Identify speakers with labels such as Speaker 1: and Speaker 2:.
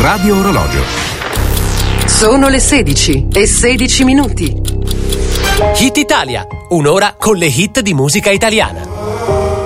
Speaker 1: Radio Orologio.
Speaker 2: Sono le 16:16.
Speaker 3: Hit Italia, un'ora con le hit di musica italiana.